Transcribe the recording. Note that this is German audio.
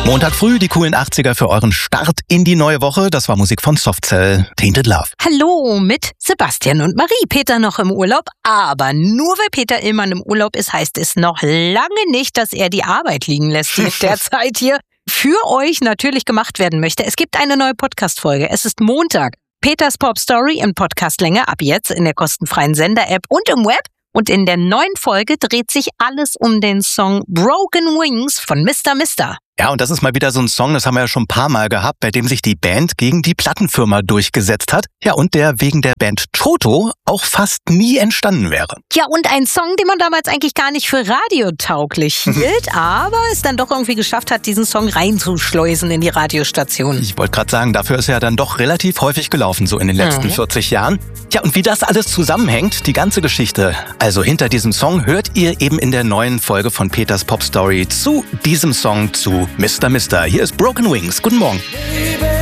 Montag früh die coolen 80er für euren Start in die neue Woche. Das war Musik von Softcell, Tainted Love. Hallo mit Sebastian und Marie. Peter noch im Urlaub, aber nur weil Peter Illmann im Urlaub ist, heißt es noch lange nicht, dass er die Arbeit liegen lässt, die derzeit hier für euch natürlich gemacht werden möchte. Es gibt eine neue Podcast-Folge. Es ist Montag. Peters Pop Story in Podcastlänge ab jetzt in der kostenfreien Sender-App und im Web. Und in der neuen Folge dreht sich alles um den Song Broken Wings von Mr. Mister. Ja, und das ist mal wieder so ein Song, das haben wir ja schon ein paar Mal gehabt, bei dem sich die Band gegen die Plattenfirma durchgesetzt hat. Ja, und der wegen der Band Toto auch fast nie entstanden wäre. Ja, und ein Song, den man damals eigentlich gar nicht für radiotauglich hielt, aber es dann doch irgendwie geschafft hat, diesen Song reinzuschleusen in die Radiostation. Ich wollte gerade sagen, dafür ist er dann doch relativ häufig gelaufen, so in den letzten 40 Jahren. Ja, und wie das alles zusammenhängt, die ganze Geschichte, also hinter diesem Song, hört ihr eben in der neuen Folge von Peters Pop Story zu diesem Song zu Mr. Mister. Hier ist Broken Wings. Guten Morgen.